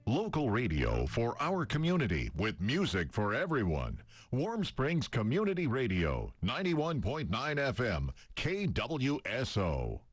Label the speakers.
Speaker 1: Local radio for our community with music for everyone. Warm Springs Community Radio, 91.9 FM, KWSO.